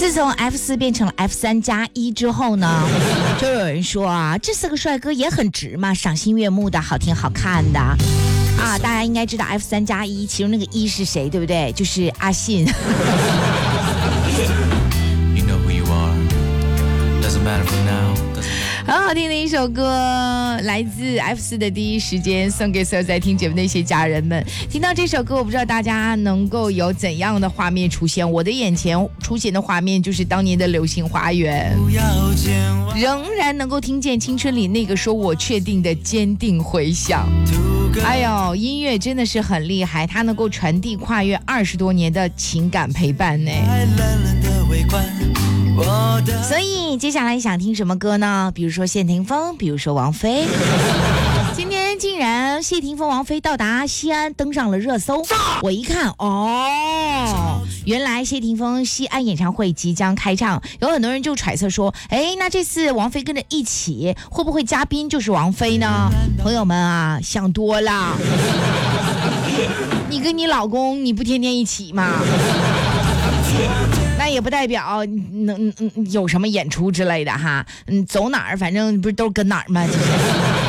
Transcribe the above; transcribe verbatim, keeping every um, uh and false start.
自从 F 四 变成了 F 三 加一之后呢，就有人说啊，这四个帅哥也很直嘛，赏心悦目的，好听好看的啊。大家应该知道 F 三 加一，其中那个一是谁，对不对？就是阿信。很好听的一首歌，来自 F 四 的第一时间，送给所有在听节目的一些家人们。听到这首歌，我不知道大家能够有怎样的画面出现。我的眼前出现的画面就是当年的流星花园，仍然能够听见青春里那个说我确定的坚定回响。哎呦，音乐真的是很厉害，它能够传递跨越二十多年的情感陪伴呢。所以接下来想听什么歌呢？比如说谢霆锋，比如说王菲。今天竟然谢霆锋、王菲到达西安，登上了热搜。我一看，哦，原来谢霆锋西安演唱会即将开唱，有很多人就揣测说，哎，那这次王菲跟着一起，会不会嘉宾就是王菲呢？朋友们啊，想多了。你跟你老公，你不天天一起吗？那也不代表能、嗯、有什么演出之类的哈，嗯，走哪儿反正不是都跟哪儿吗？就是